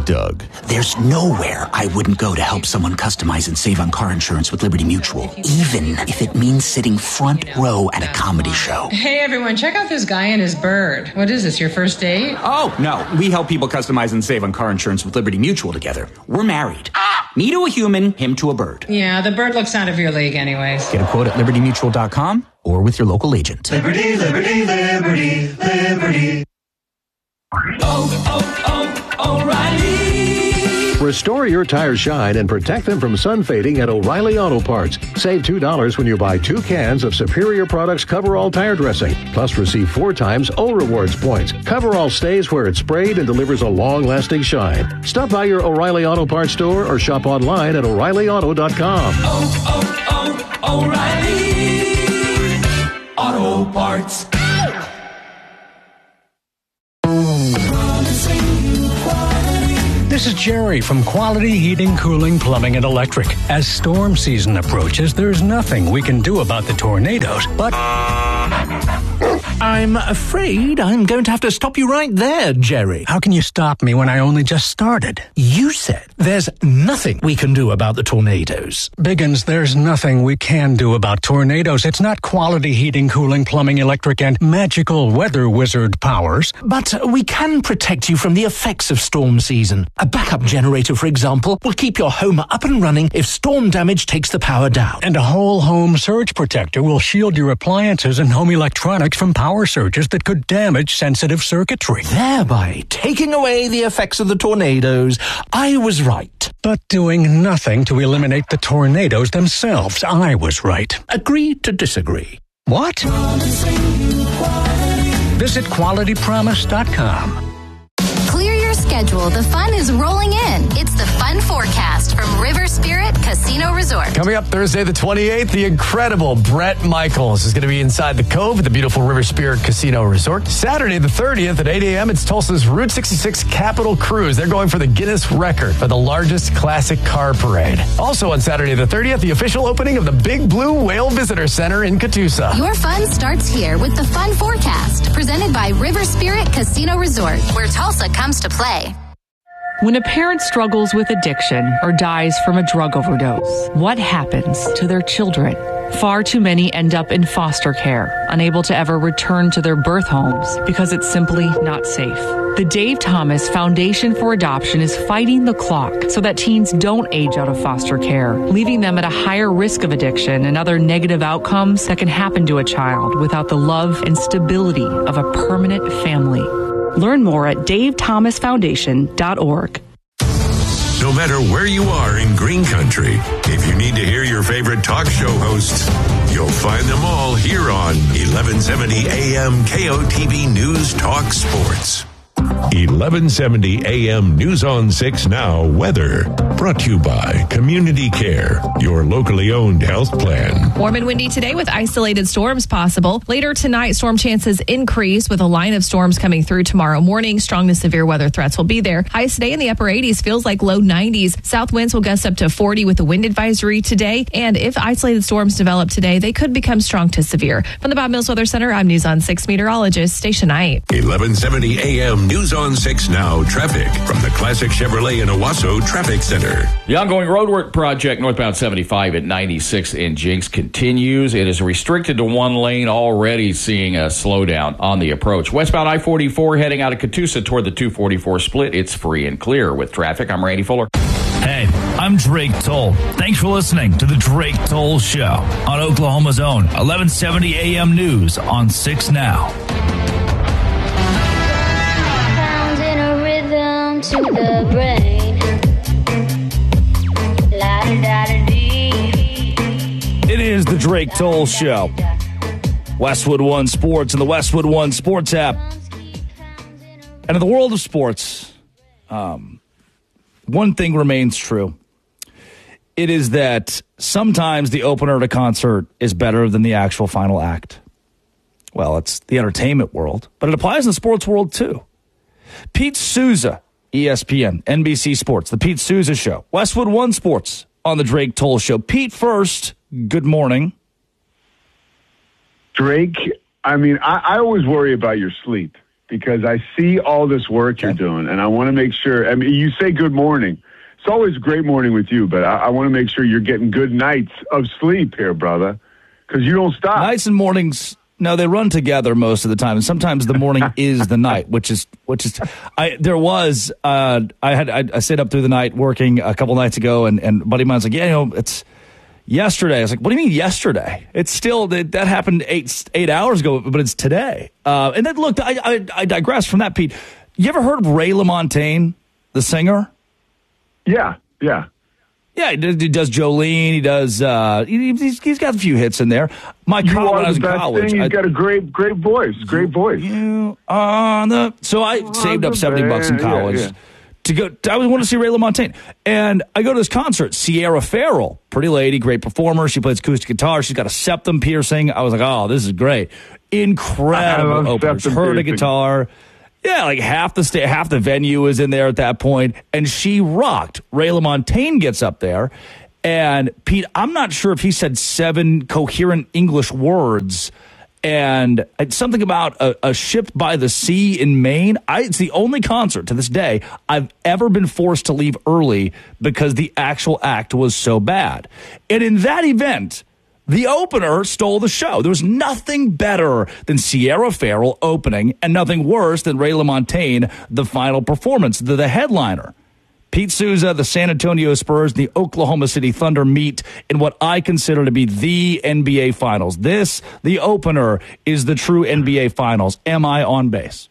Doug. There's nowhere I wouldn't go to help someone customize and save on car insurance with Liberty Mutual, even if it means sitting front row at a comedy show. Hey, everyone, check out this guy and his bird. What is this, your first date? Oh, no. We help people customize and save on car insurance with Liberty Mutual together. We're married. Me to a human, him to a bird. Yeah, the bird looks out of your league anyways. Get a quote at libertymutual.com or with your local agent. Liberty, liberty, liberty, liberty. O'Reilly. Restore your tires shine and protect them from sun fading at O'Reilly Auto Parts. Save $2 when you buy 2 cans of Superior Products Coverall tire dressing. Plus receive 4 times O Rewards points. Coverall stays where it's sprayed and delivers a long-lasting shine. Stop by your O'Reilly Auto Parts store or shop online at O'ReillyAuto.com. O'Reilly Auto Parts. This is Jerry from Quality Heating, Cooling, Plumbing, and Electric. As storm season approaches, there's nothing we can do about the tornadoes, but I'm afraid I'm going to have to stop you right there, Jerry. How can you stop me when I only just started? You said there's nothing we can do about the tornadoes. Biggins, there's nothing we can do about tornadoes. It's not Quality Heating, Cooling, Plumbing, Electric, and magical weather wizard powers. But we can protect you from the effects of storm season. A backup generator, for example, will keep your home up and running if storm damage takes the power down. And a whole home surge protector will shield your appliances and home electronics from power surges that could damage sensitive circuitry. Thereby taking away the effects of the tornadoes. I was right. But doing nothing to eliminate the tornadoes themselves. I was right. Agree to disagree. What? Visit QualityPromise.com. Clear your schedule. The fun is rolling in. It's the Fun Forecast from River Spirit Casino Resort. Coming up Thursday the 28th, the incredible Bret Michaels is going to be inside the Cove at the beautiful River Spirit Casino Resort. Saturday the 30th at 8 a.m., it's Tulsa's Route 66 Capital Cruise. They're going for the Guinness record for the largest classic car parade. Also on Saturday the 30th, the official opening of the Big Blue Whale Visitor Center in Catoosa. Your fun starts here with the Fun Forecast, presented by River Spirit Casino Resort, where Tulsa comes to play. When a parent struggles with addiction or dies from a drug overdose, what happens to their children? Far too many end up in foster care, unable to ever return to their birth homes because it's simply not safe. The Dave Thomas Foundation for Adoption is fighting the clock so that teens don't age out of foster care, leaving them at a higher risk of addiction and other negative outcomes that can happen to a child without the love and stability of a permanent family. Learn more at davethomasfoundation.org. No matter where you are in Green Country, if you need to hear your favorite talk show hosts, you'll find them all here on 1170 AM KOTB News Talk Sports. 1170 AM News on 6 Now Weather. Brought to you by Community Care, your locally owned health plan. Warm and windy today with isolated storms possible. Later tonight, storm chances increase with a line of storms coming through tomorrow morning. Strong to severe weather threats will be there. Highs today in the upper 80s, feels like low 90s. South winds will gust up to 40 with a wind advisory today. And if isolated storms develop today, they could become strong to severe. From the Bob Mills Weather Center, I'm News on 6 meteorologist Stacia Knight. 1170 AM News on 6 Now traffic from the Classic Chevrolet in Owasso Traffic Center. The ongoing roadwork project northbound 75 at 96 in Jinx continues. It is restricted to one lane, already seeing a slowdown on the approach. Westbound I-44 heading out of Catoosa toward the 244 split. It's free and clear with traffic. I'm Randy Fuller. Hey, I'm Drake Toll. Thanks for listening to the Drake Toll Show on Oklahoma's own 1170 AM News on 6 Now. To the brain. It is the Drake Toll Show. Westwood One Sports and the Westwood One Sports app. And in the world of sports, one thing remains true. It is that sometimes the opener at a concert is better than the actual final act. Well, it's the entertainment world, but it applies in the sports world too. Pete Souza, ESPN, NBC Sports, The Pete Souza Show, Westwood One Sports on the Drake Toll Show. Pete, first, good morning. Drake, I mean, I always worry about your sleep. because I see all this work you're doing, and I want to make sure. I mean, you say good morning. It's always a great morning with you, but I want to make sure you're getting good nights of sleep here, brother, because you don't stop. Nights and mornings, no, they run together most of the time, and sometimes the morning is the night, which is. I stayed up through the night working a couple nights ago, and a buddy of mine's like, yeah, it's yesterday. I was like, what do you mean yesterday? It's still that happened 8 hours ago, but it's today. And then look, I digress from that, Pete. You ever heard of Ray LaMontagne, the singer? Yeah. Yeah, he does Jolene. He does. He's got a few hits in there. My college when I was in college. He's got a great voice. Great voice. So I saved up $70 in college to go. I wanted to see Ray LaMontagne, and I go to this concert. Sierra Farrell, pretty lady, great performer. She plays acoustic guitar. She's got a septum piercing. I was like, oh, this is great, incredible openers. Heard a guitar. Yeah, like half the venue is in there at that point, and she rocked. Ray LaMontagne gets up there, and Pete, I'm not sure if he said 7 coherent English words, and it's something about a ship by the sea in Maine. It's the only concert to this day I've ever been forced to leave early because the actual act was so bad. And in that event, the opener stole the show. There was nothing better than Sierra Farrell opening and nothing worse than Ray LaMontagne, the final performance, the headliner. Pete Souza, the San Antonio Spurs, and the Oklahoma City Thunder meet in what I consider to be the NBA Finals. This, the opener, is the true NBA Finals. Am I on base?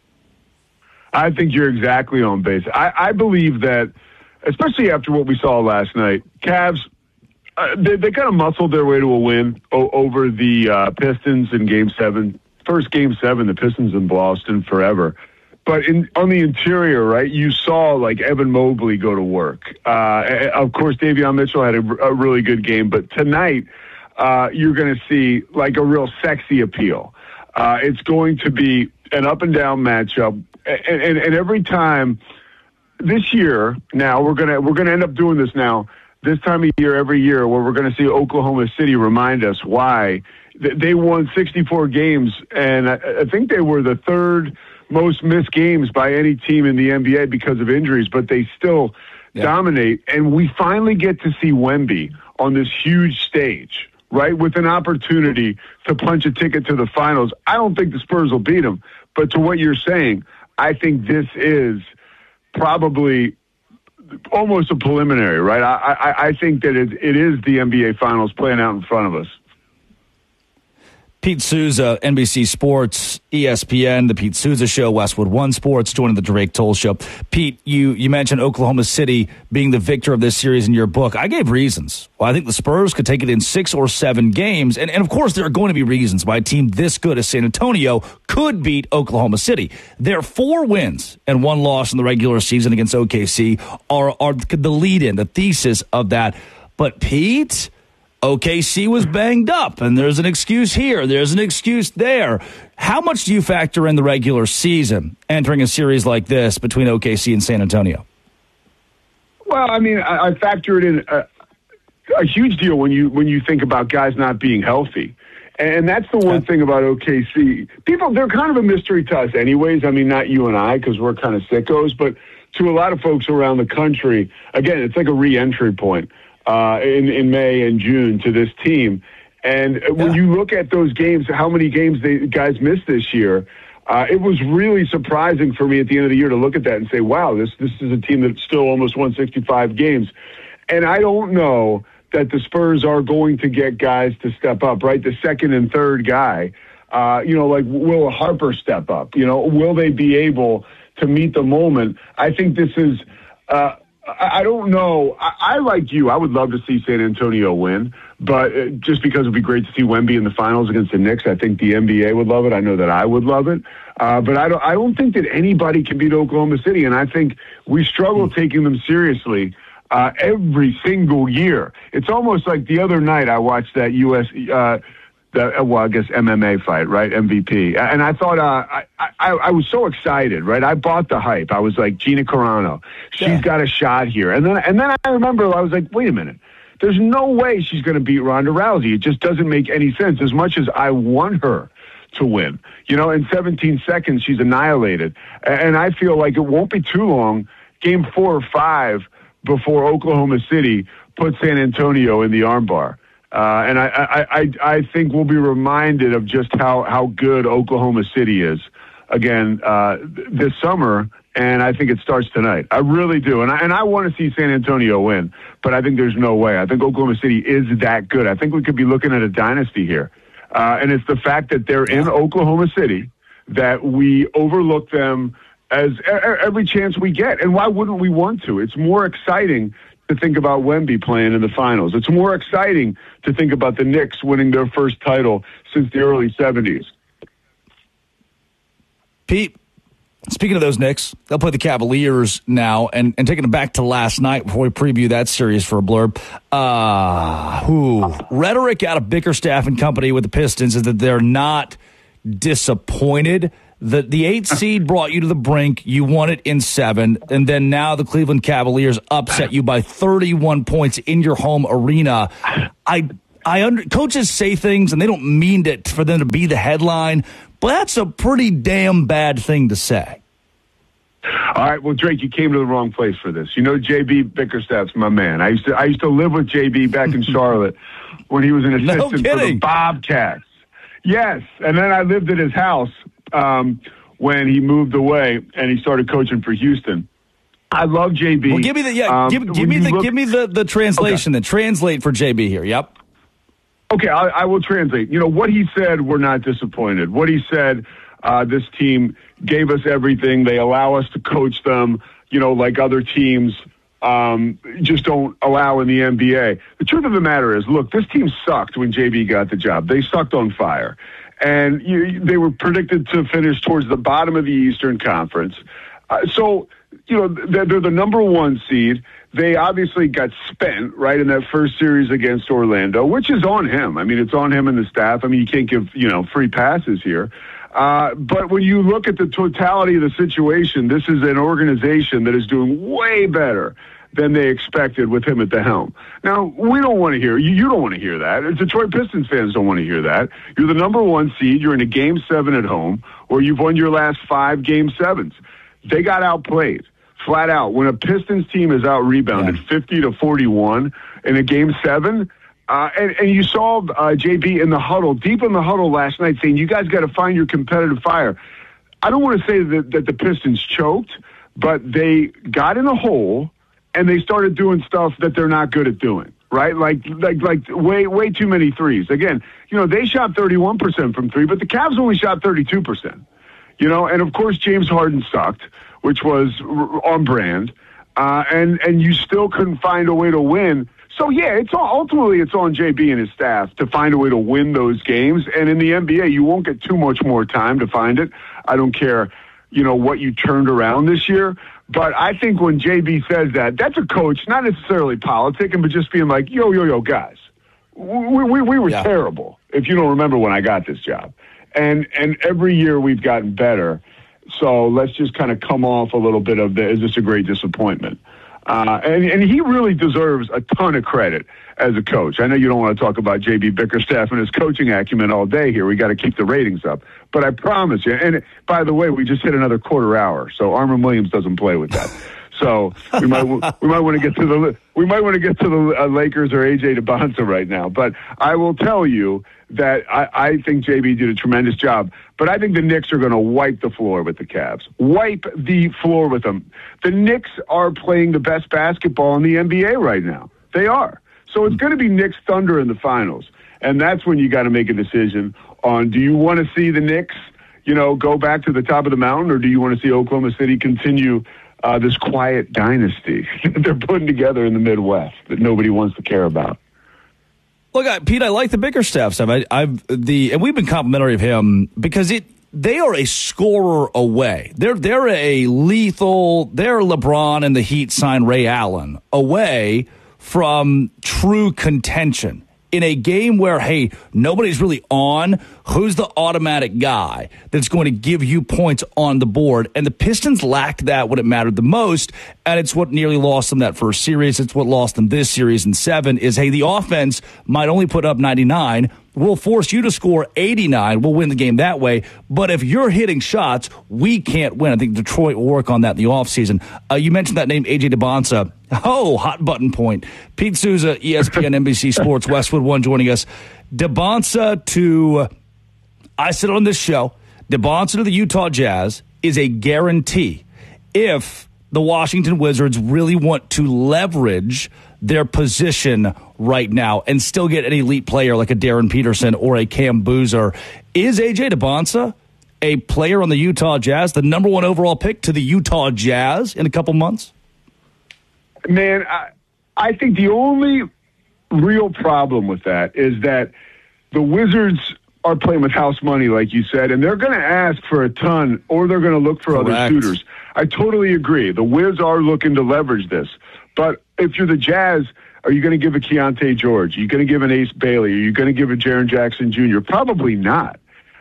I think you're exactly on base. I believe that, especially after what we saw last night, Cavs, they kind of muscled their way to a win over the Pistons in Game 7. First Game 7, the Pistons in Boston forever. But on the interior, right, you saw like Evan Mobley go to work. Of course, Davion Mitchell had a really good game. But tonight, you're going to see like a real sexy appeal. It's going to be an up and down matchup, and every time this year, now we're gonna end up doing this now. This time of year, every year, where we're going to see Oklahoma City remind us why they won 64 games, and I think they were the third most missed games by any team in the NBA because of injuries, but they still dominate. And we finally get to see Wemby on this huge stage, right, with an opportunity to punch a ticket to the finals. I don't think the Spurs will beat them, but to what you're saying, I think this is probably almost a preliminary, right? I think that it is the NBA Finals playing out in front of us. Pete Souza, NBC Sports, ESPN, The Pete Souza Show, Westwood One Sports, joining the Drake Toll Show. Pete, you mentioned Oklahoma City being the victor of this series in your book. I gave reasons. Well, I think the Spurs could take it in 6 or 7 games. And of course, there are going to be reasons why a team this good as San Antonio could beat Oklahoma City. Their 4 wins and 1 loss in the regular season against OKC are the lead-in, the thesis of that. But Pete, OKC was banged up, and there's an excuse here, there's an excuse there. How much do you factor in the regular season entering a series like this between OKC and San Antonio? Well, I mean, I factor it in a huge deal when you think about guys not being healthy. And that's the one thing about OKC. People, they're kind of a mystery to us anyways. I mean, not you and I, because we're kind of sickos, but to a lot of folks around the country, again, it's like a re-entry point. In May and June to this team. And when you look at those games, how many games the guys missed this year, it was really surprising for me at the end of the year to look at that and say, wow, this is a team that still almost won 65 games. And I don't know that the Spurs are going to get guys to step up, right? The second and third guy, like will Harper step up? Will they be able to meet the moment? I think this is I don't know. I like you. I would love to see San Antonio win, but just because it would be great to see Wemby in the finals against the Knicks, I think the NBA would love it. I know that I would love it, but I don't think that anybody can beat Oklahoma City, and I think we struggle taking them seriously every single year. It's almost like the other night I watched that I guess MMA fight, right? MVP. And I thought, I was so excited, right? I bought the hype. I was like, Gina Carano, she's got a shot here. And then I remember I was like, wait a minute. There's no way she's going to beat Ronda Rousey. It just doesn't make any sense. As much as I want her to win. In 17 seconds, she's annihilated. And I feel like it won't be too long, game 4 or 5, before Oklahoma City puts San Antonio in the armbar. And I think we'll be reminded of just how good Oklahoma City is again this summer. And I think it starts tonight. I really do. And I want to see San Antonio win, but I think there's no way. I think Oklahoma City is that good. I think we could be looking at a dynasty here. And it's the fact that they're in Oklahoma City that we overlook them as every chance we get. And why wouldn't we want to? It's more exciting to think about Wemby playing in the finals. It's more exciting to think about the Knicks winning their first title since the early 70s. Pete, speaking of those Knicks, they'll play the Cavaliers now, and taking it back to last night before we preview that series for a blurb. Rhetoric out of Bickerstaff and company with the Pistons is that they're not disappointed. The 8 seed brought you to the brink. You won it in 7, and then now the Cleveland Cavaliers upset you by 31 points in your home arena. Coaches say things, and they don't mean it for them to be the headline, but that's a pretty damn bad thing to say. All right, well, Drake, you came to the wrong place for this. JB Bickerstaff's my man. I used to live with JB back in Charlotte when he was an assistant for the Bobcats. Yes, and then I lived at his house when he moved away and he started coaching for Houston. I love JB. Well, give me the translation. Okay. Then translate for JB here. Yep. Okay, I will translate. What he said, we're not disappointed. What he said, this team gave us everything. They allow us to coach them, like other teams just don't allow in the NBA. The truth of the matter is, look, this team sucked when JB got the job. They sucked on fire. And they were predicted to finish towards the bottom of the Eastern Conference. So, they're the number 1 seed. They obviously got spent, right, in that first series against Orlando, which is on him. I mean, it's on him and the staff. I mean, you can't give, free passes here. But when you look at the totality of the situation, this is an organization that is doing way better than they expected with him at the helm. Now, we don't want to hear, you don't want to hear that. Detroit Pistons fans don't want to hear that. You're the number 1 seed. You're in a Game 7 at home, or you've won your last 5 Game 7s. They got outplayed, flat out. When a Pistons team is out-rebounded 50-41 in a Game 7, and you saw JB in the huddle, deep in the huddle last night, saying, you guys got to find your competitive fire. I don't want to say that the Pistons choked, but they got in a hole, and they started doing stuff that they're not good at doing, right? Like way too many threes. Again, they shot 31% from 3, but the Cavs only shot 32%. And of course James Harden sucked, which was on brand, and you still couldn't find a way to win. So yeah, ultimately it's on JB and his staff to find a way to win those games. And in the NBA, you won't get too much more time to find it. I don't care, what you turned around this year. But I think when JB says that, that's a coach, not necessarily politicking, but just being like, yo, guys, we were terrible, if you don't remember when I got this job. And every year we've gotten better. So let's just kind of come off a little bit of is this a great disappointment? And he really deserves a ton of credit as a coach. I know you don't want to talk about JB Bickerstaff and his coaching acumen all day here. We got to keep the ratings up. But I promise you, and by the way, we just hit another quarter hour, so Armin Williams doesn't play with that. So we might want to get to the Lakers or AJ DeBonza right now. But I will tell you that I think JB did a tremendous job. But I think the Knicks are going to wipe the floor with the Cavs. Wipe the floor with them. The Knicks are playing the best basketball in the NBA right now. They are. So it's going to be Knicks Thunder in the finals. And that's when you got to make a decision on, do you want to see the Knicks, go back to the top of the mountain, or do you want to see Oklahoma City continue this quiet dynasty that they're putting together in the Midwest that nobody wants to care about? Look, Pete, I like the Bickerstaff stuff. And we've been complimentary of him because they are a scorer away. They're a lethal. They're LeBron and the Heat sign Ray Allen away from true contention. In a game where, hey, nobody's really on, who's the automatic guy that's going to give you points on the board? And the Pistons lacked that when it mattered the most, and it's what nearly lost them that first series. It's what lost them this series in 7 is, hey, the offense might only put up 99, we'll force you to score 89. We'll win the game that way. But if you're hitting shots, we can't win. I think Detroit will work on that in the offseason. You mentioned that name, A.J. Dybantsa. Oh, hot button point. Pete Souza, ESPN, NBC Sports, Westwood One joining us. Dybantsa to, I said on this show, Dybantsa to the Utah Jazz is a guarantee if the Washington Wizards really want to leverage their position right now and still get an elite player like a Darren Peterson or a Cam Boozer. Is A.J. Dybantsa a player on the Utah Jazz, the number one overall pick to the Utah Jazz in a couple months? Man, I think the only real problem with that is that the Wizards are playing with house money, like you said, and they're going to ask for a ton or they're going to look for other suitors. I totally agree. The Wiz are looking to leverage this. But if you're the Jazz, are you going to give a Keontae George? Are you going to give an Ace Bailey? Are you going to give a Jaren Jackson Jr.? Probably not.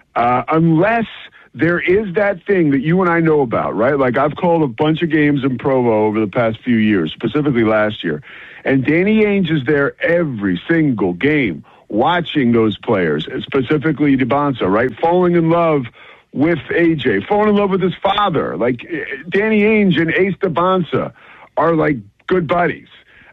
Unless there is that thing that you and I know about, right? Like I've called a bunch of games in Provo over the past few years, specifically last year. And Danny Ainge is there every single game watching those players, specifically Dybantsa, right? Falling in love with AJ, falling in love with his father. Like Danny Ainge and Ace Dybantsa are like good buddies.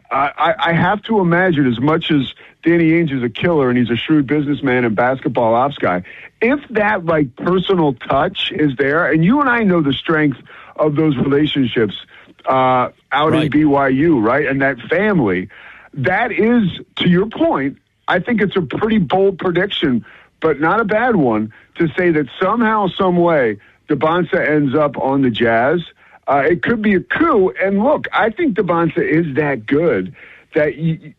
I have to imagine, as much as Danny Ainge is a killer and he's a shrewd businessman and basketball ops guy, if that like personal touch is there, and you and I know the strength of those relationships out in BYU, right? And that family, that is, to your point, I think it's a pretty bold prediction, but not a bad one, to say that somehow, some way, Dybantsa ends up on the Jazz. It could be a coup. And look, I think Dybantsa is that good that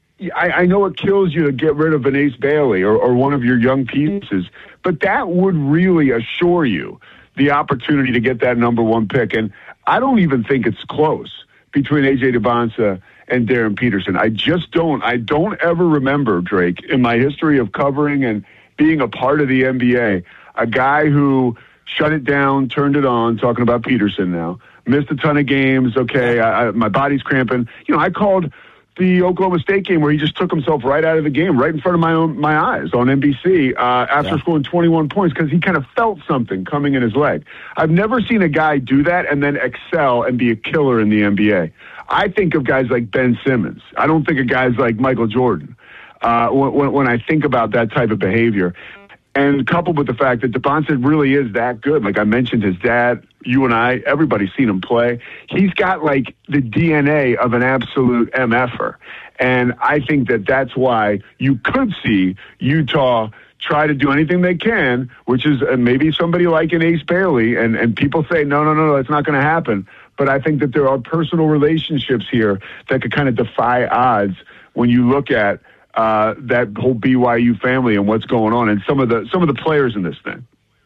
I know it kills you to get rid of an Ace Bailey or one of your young pieces, but that would really assure you the opportunity to get that number one pick. And I don't even think it's close between A.J. Dybantsa and Darren Peterson. I don't ever remember, Drake, in my history of covering and being a part of the NBA, a guy who shut it down, turned it on, talking about Peterson now, missed a ton of games. Okay, my body's cramping. You know, I called the Oklahoma State game where he just took himself right out of the game, right in front of my eyes on NBC after scoring 21 points because he kind of felt something coming in his leg. I've never seen a guy do that and then excel and be a killer in the NBA. I think of guys like Ben Simmons. I don't think of guys like Michael Jordan when I think about that type of behavior. And coupled with the fact that Dybantsa really is that good. Like I mentioned, his dad, you and I, everybody's seen him play. He's got like the DNA of an absolute MFer. And I think that that's why you could see Utah try to do anything they can, which is maybe somebody like an Ace Bailey. And people say, no, that's not going to happen. But I think that there are personal relationships here that could kind of defy odds when you look at that whole BYU family and what's going on and some of the players in this thing.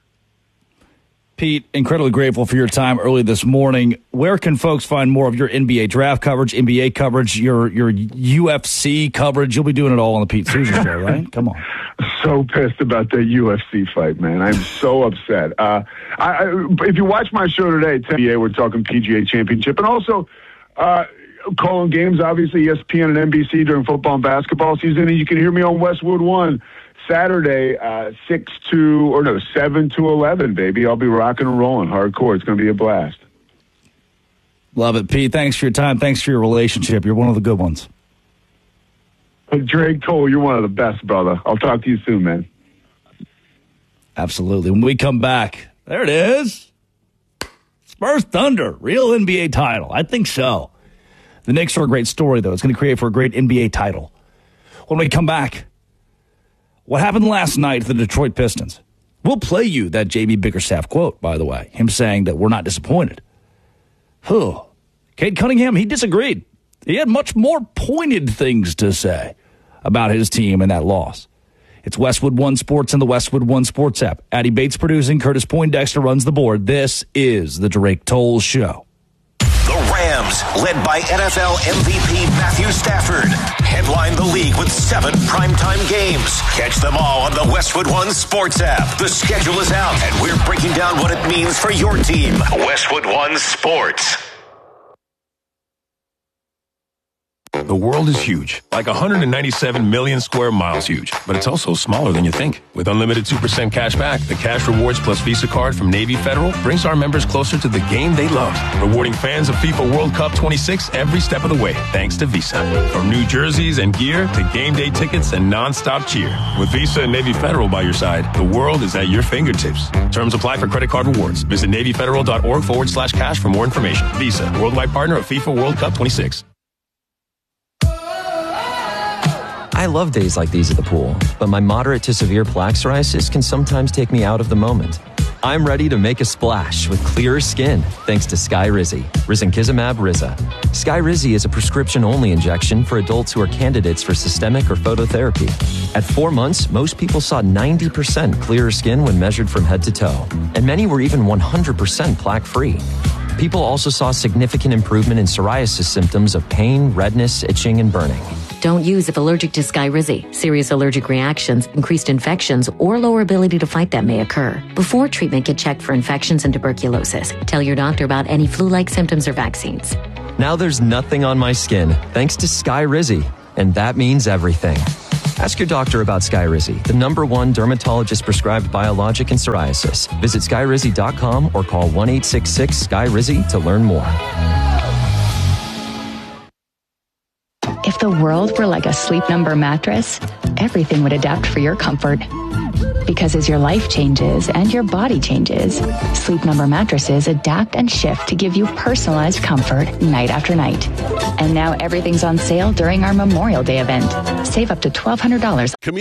Pete, incredibly grateful for your time early this morning. Where can folks find more of your NBA draft coverage, NBA coverage, your UFC coverage? You'll be doing it all on the Pete Souza Show, right? Come on. So pissed about that UFC fight, man. I'm so upset. If you watch my show today, NBA, we're talking PGA Championship, and also calling games, obviously, ESPN and NBC during football and basketball season. And you can hear me on Westwood One Saturday, 7 to 11, baby. I'll be rocking and rolling hardcore. It's going to be a blast. Love it, Pete. Thanks for your time. Thanks for your relationship. You're one of the good ones. Drake Toll, you're one of the best, brother. I'll talk to you soon, man. Absolutely. When we come back, there it is. Spurs Thunder, real NBA title. I think so. The Knicks are a great story, though. It's going to create for a great NBA title. When we come back, what happened last night to the Detroit Pistons? We'll play you that J.B. Bickerstaff quote, by the way, him saying that we're not disappointed. Cade Cunningham, he disagreed. He had much more pointed things to say about his team and that loss. It's Westwood One Sports and the Westwood One Sports app. Addie Bates producing, Curtis Poindexter runs the board. This is the Drake Toll Show. Rams, led by NFL MVP Matthew Stafford, headline the league with 7 primetime games. Catch them all on the Westwood One Sports app. The schedule is out, and we're breaking down what it means for your team. Westwood One Sports. The world is huge, like 197 million square miles huge, but it's also smaller than you think. With unlimited 2% cash back, the Cash Rewards Plus Visa card from Navy Federal brings our members closer to the game they love, rewarding fans of FIFA World Cup 26 every step of the way, thanks to Visa. From new jerseys and gear to game day tickets and non-stop cheer. With Visa and Navy Federal by your side, the world is at your fingertips. Terms apply for credit card rewards. Visit NavyFederal.org/cash for more information. Visa, worldwide partner of FIFA World Cup 26. I love days like these at the pool, but my moderate to severe plaque psoriasis can sometimes take me out of the moment. I'm ready to make a splash with clearer skin thanks to Skyrizi, Risankizumab Riza. Skyrizi is a prescription-only injection for adults who are candidates for systemic or phototherapy. At 4 months, most people saw 90% clearer skin when measured from head to toe, and many were even 100% plaque-free. People also saw significant improvement in psoriasis symptoms of pain, redness, itching, and burning. Don't use if allergic to Skyrizi. Serious allergic reactions, increased infections, or lower ability to fight them may occur. Before treatment, get checked for infections and tuberculosis. Tell your doctor about any flu-like symptoms or vaccines. Now there's nothing on my skin thanks to Skyrizi, and that means everything. Ask your doctor about Skyrizi, the #1 dermatologist-prescribed biologic in psoriasis. Visit Skyrizi.com or call 1-866-SKYRIZI to learn more. If the world were like a Sleep Number mattress, everything would adapt for your comfort. Because as your life changes and your body changes, Sleep Number mattresses adapt and shift to give you personalized comfort night after night. And now everything's on sale during our Memorial Day event. Save up to $1,200.